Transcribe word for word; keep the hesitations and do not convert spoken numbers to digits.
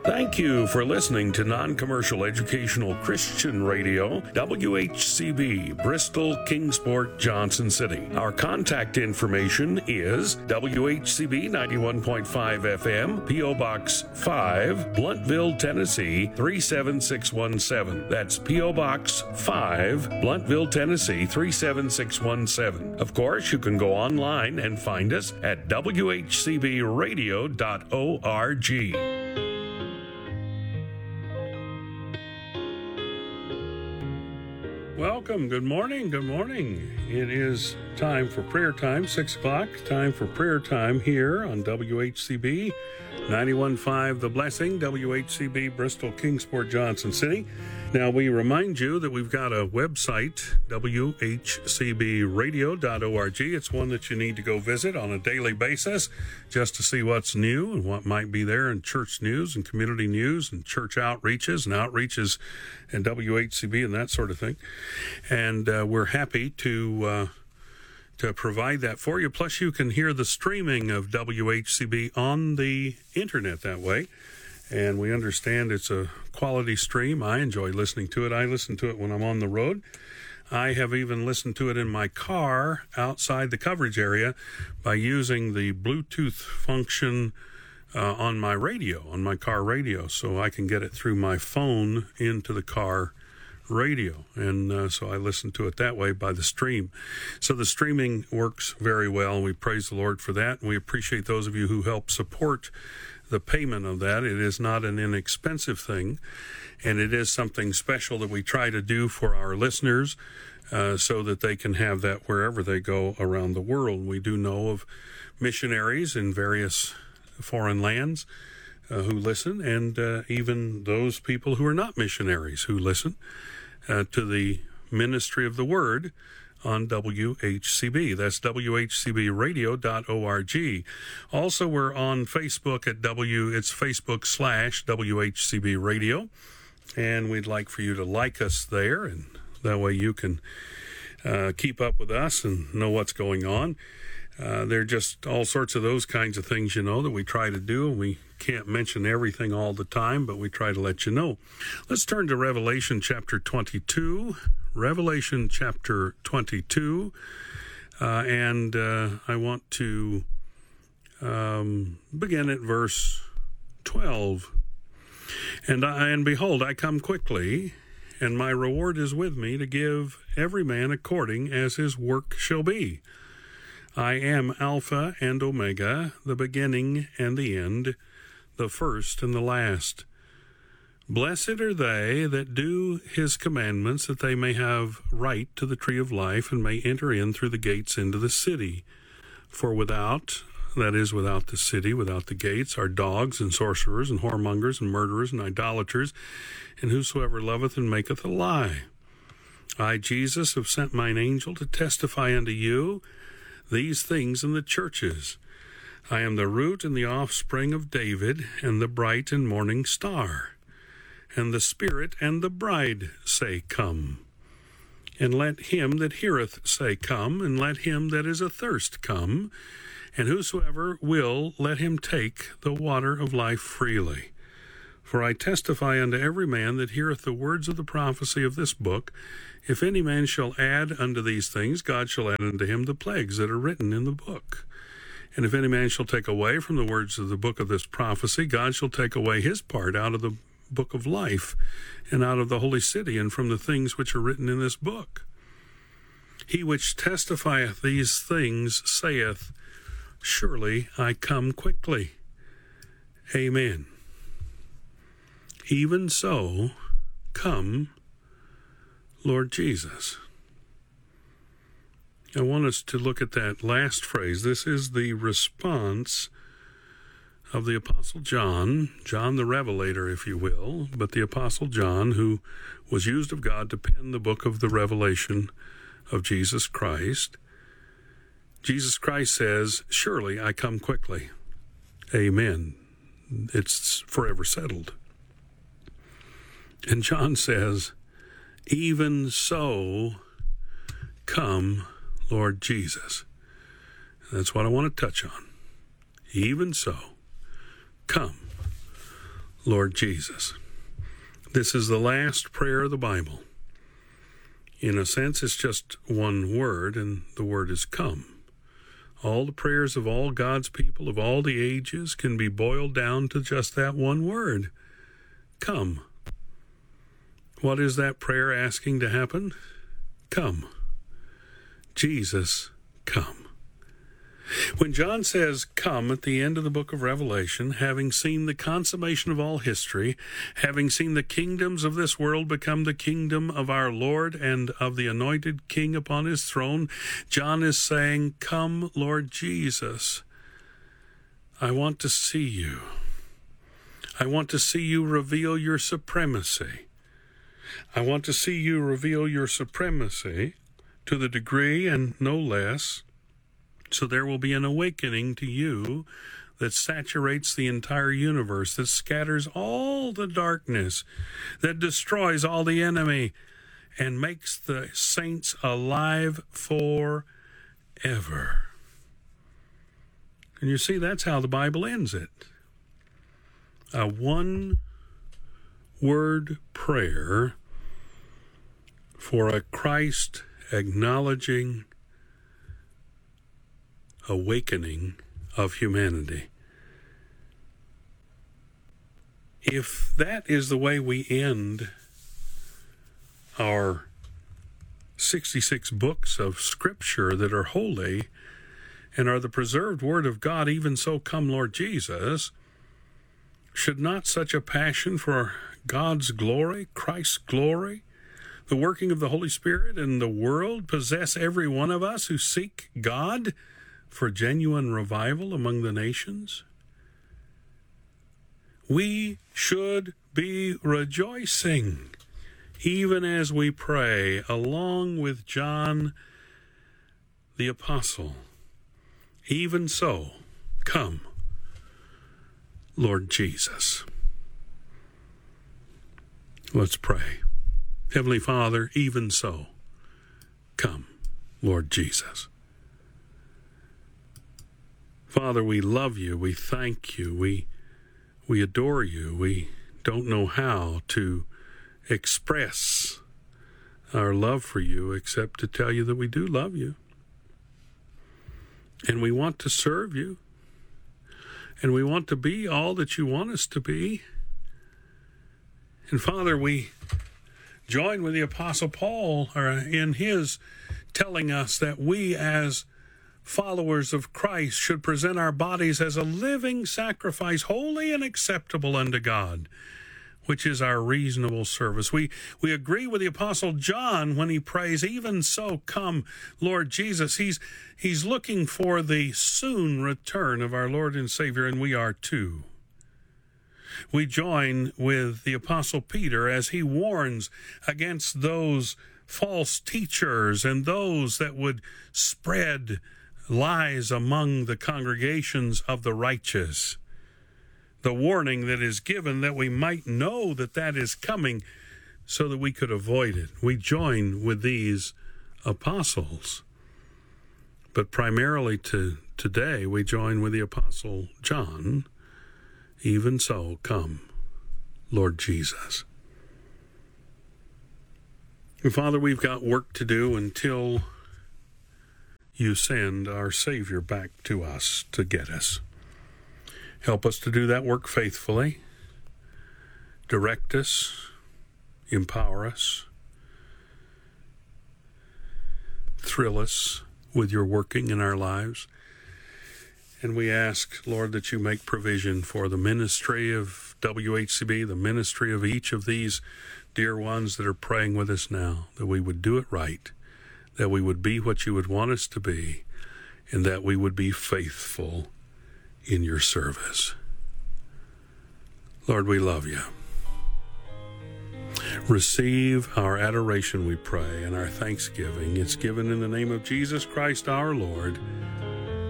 Thank you for listening to Non-Commercial Educational Christian Radio, W H C B, Bristol, Kingsport, Johnson City. Our contact information is W H C B ninety-one point five F M, P O. Box five, Blountville, Tennessee, three seven six one seven. That's P O. Box five, Blountville, Tennessee, three seven six one seven. Of course, you can go online and find us at W H C B radio dot org. Welcome. Good morning. Good morning. It is time for prayer time, six o'clock. Time for prayer time here on W H C B ninety-one point five The Blessing, W H C B Bristol, Kingsport, Johnson City. Now, we remind you that we've got a website, W H C B radio dot org. It's one that you need to go visit on a daily basis just to see what's new and what might be there in church news and community news and church outreaches and outreaches and W H C B and that sort of thing. And uh, we're happy to uh, to provide that for you. Plus, you can hear the streaming of W H C B on the internet that way. And we understand it's a quality stream. I enjoy listening to it. I listen to it when I'm on the road. I have even listened to it in my car outside the coverage area by using the Bluetooth function uh, on my radio, on my car radio, so I can get it through my phone into the car radio. And uh, so I listen to it that way by the stream. So the streaming works very well. We praise the Lord for that. And we appreciate those of you who help support the payment of that. It is not an inexpensive thing, and it is something special that we try to do for our listeners uh, so that they can have that wherever they go around the world. We do know of missionaries in various foreign lands uh, who listen, and uh, even those people who are not missionaries who listen uh, to the ministry of the Word on W H C B. That's W H C B radio dot org. Also, we're on Facebook at W, it's Facebook slash W H C B radio. And we'd like for you to like us there, and that way you can uh, keep up with us and know what's going on. Uh, there are just all sorts of those kinds of things, you know, that we try to do. We can't mention everything all the time, but we try to let you know. Let's turn to Revelation chapter twenty-two. Revelation chapter twenty-two, uh, and uh, I want to um, begin at verse twelve. And I, and behold, I come quickly, and my reward is with me to give every man according as his work shall be. I am Alpha and Omega, the beginning and the end, the first and the last. Blessed are they that do his commandments, that they may have right to the tree of life, and may enter in through the gates into the city. For without, that is, without the city, without the gates, are dogs and sorcerers and whoremongers and murderers and idolaters, and whosoever loveth and maketh a lie. I, Jesus, have sent mine angel to testify unto you these things in the churches. I am the root and the offspring of David, and the bright and morning star. And the Spirit and the bride say, Come. And let him that heareth say, Come, and let him that is athirst come, and whosoever will, let him take the water of life freely. For I testify unto every man that heareth the words of the prophecy of this book, if any man shall add unto these things, God shall add unto him the plagues that are written in the book. And if any man shall take away from the words of the book of this prophecy, God shall take away his part out of the book of life, and out of the holy city, and from the things which are written in this book. He which testifieth these things saith, Surely I come quickly. Amen. Even so, come, Lord Jesus. I want us to look at that last phrase. This is the response of the Apostle John, John the Revelator, if you will, but the Apostle John, who was used of God to pen the book of the Revelation of Jesus Christ. Jesus Christ says, Surely I come quickly. Amen. It's forever settled. And John says, Even so, come, Lord Jesus. That's what I want to touch on. Even so, come, Lord Jesus. This is the last prayer of the Bible. In a sense, it's just one word, and the word is come. All the prayers of all God's people of all the ages can be boiled down to just that one word, come. What is that prayer asking to happen? Come. Jesus, come. When John says, come, at the end of the book of Revelation, having seen the consummation of all history, having seen the kingdoms of this world become the kingdom of our Lord and of the anointed King upon his throne, John is saying, come, Lord Jesus. I want to see you. I want to see you reveal your supremacy. I want to see you reveal your supremacy to the degree and no less, so there will be an awakening to you that saturates the entire universe, that scatters all the darkness, that destroys all the enemy, and makes the saints alive forever. And you see, that's how the Bible ends it. A one-word prayer for a Christ-acknowledging awakening of humanity. If that is the way we end our sixty-six books of Scripture that are holy and are the preserved Word of God, even so come, Lord Jesus, should not such a passion for God's glory, Christ's glory, the working of the Holy Spirit in the world possess every one of us who seek God for genuine revival among the nations? We should be rejoicing, even as we pray, along with John the Apostle. Even so, come, Lord Jesus. Let's pray. Heavenly Father, even so, come, Lord Jesus. Father, we love you, we thank you, we we adore you. We don't know how to express our love for you except to tell you that we do love you. And we want to serve you. And we want to be all that you want us to be. And Father, we join with the Apostle Paul in his telling us that we as followers of Christ should present our bodies as a living sacrifice, holy and acceptable unto God, which is our reasonable service. We we agree with the Apostle John when he prays, even so come, Lord Jesus. He's, he's looking for the soon return of our Lord and Savior, and we are too. We join with the Apostle Peter as he warns against those false teachers and those that would spread lies among the congregations of the righteous. The warning that is given that we might know that that is coming so that we could avoid it. We join with these apostles. But primarily to today, we join with the Apostle John. Even so, come, Lord Jesus. And Father, we've got work to do until you send our Savior back to us to get us. Help us to do that work faithfully. Direct us, empower us, thrill us with your working in our lives. And we ask, Lord, that you make provision for the ministry of W H C B, the ministry of each of these dear ones that are praying with us now, that we would do it right, that we would be what you would want us to be, and that we would be faithful in your service. Lord, we love you. Receive our adoration, we pray, and our thanksgiving. It's given in the name of Jesus Christ our Lord.